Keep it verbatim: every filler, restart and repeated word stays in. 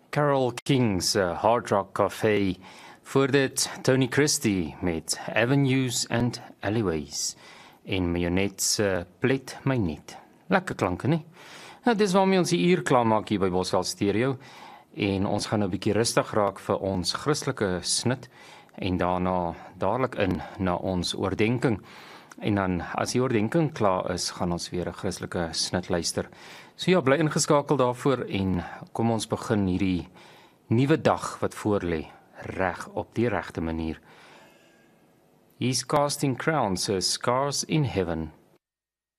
Carole King's uh, Hard Rock Café. Voor dit Tony Christie met Avenues and Alleyways. En Marionette se Plet my net. Lekker klanke, nie? Nou, dis waarmee ons die uur klaar maak hier by Bosveld Stereo. En ons gaan nou 'n bietjie rustig raak vir ons Christelike snit. En daarna dadelik in na ons oordenking. En dan, as die oordenking klaar is, gaan ons weer 'n Christelike snit luister. So ja, bly ingeskakel daarvoor en kom ons begin hierdie nuwe dag wat voor lê, reg op die regte manier. He's casting crowns, so scars in heaven.